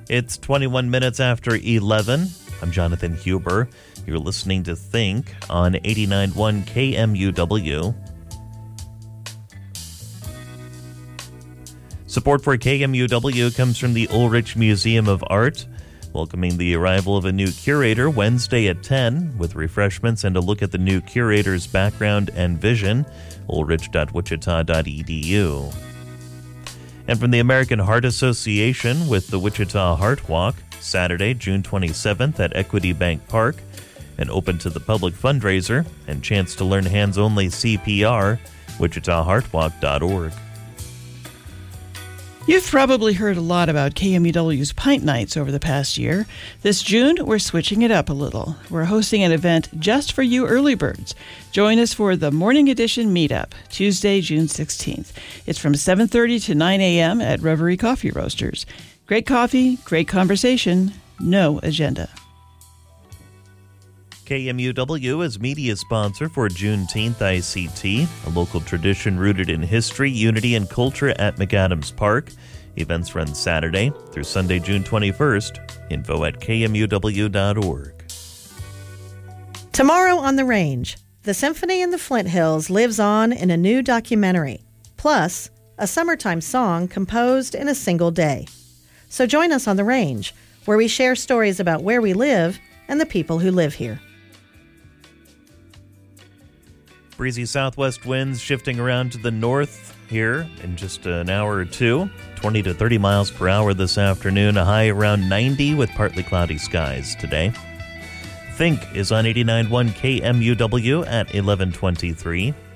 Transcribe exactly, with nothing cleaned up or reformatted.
It's twenty-one minutes after eleven. I'm Jonathan Huber. You're listening to Think on eighty-nine point one K M U W. Support for K M U W comes from the Ulrich Museum of Art, welcoming the arrival of a new curator Wednesday at ten, with refreshments and a look at the new curator's background and vision, ulrich dot wichita dot e d u. And from the American Heart Association with the Wichita Heart Walk, Saturday, June twenty-seventh at Equity Bank Park, an open to the public fundraiser and chance to learn hands-only C P R, wichita heart walk dot org. You've probably heard a lot about K M U W's Pint Nights over the past year. This June, we're switching it up a little. We're hosting an event just for you early birds. Join us for the Morning Edition Meetup, Tuesday, June sixteenth. It's from seven thirty to nine a.m. at Reverie Coffee Roasters. Great coffee, great conversation, no agenda. K M U W is media sponsor for Juneteenth I C T, a local tradition rooted in history, unity, and culture at McAdams Park. Events run Saturday through Sunday, June twenty-first. Info at k m u w dot org. Tomorrow on the Range, the Symphony in the Flint Hills lives on in a new documentary, plus a summertime song composed in a single day. So join us on the Range, where we share stories about where we live and the people who live here. Breezy southwest winds shifting around to the north here in just an hour or two. twenty to thirty miles per hour this afternoon. A high around ninety with partly cloudy skies today. Think is on eighty-nine point one K M U W at eleven twenty-three.